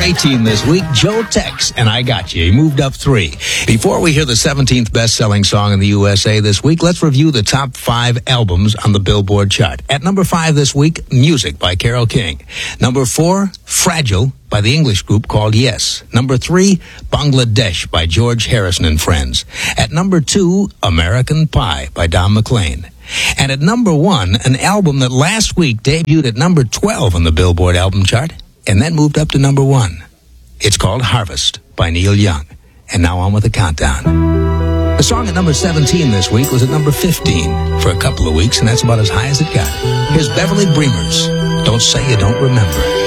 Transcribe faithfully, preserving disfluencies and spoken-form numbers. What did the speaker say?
eighteen this week, Joe Tex, and I Got You. He moved up three. Before we hear the seventeenth best-selling song in the U S A this week, let's review the top five albums on the Billboard chart. At number five this week, Music by Carole King. Number four, Fragile by the English group called Yes. Number three, Bangladesh by George Harrison and Friends. At number two, American Pie by Don McLean. And at number one, an album that last week debuted at number twelve on the Billboard album chart and then moved up to number one. It's called Harvest by Neil Young. And now on with the countdown. The song at number seventeen this week was at number fifteen for a couple of weeks, and that's about as high as it got. Here's Beverly Bremer's Don't Say You Don't Remember.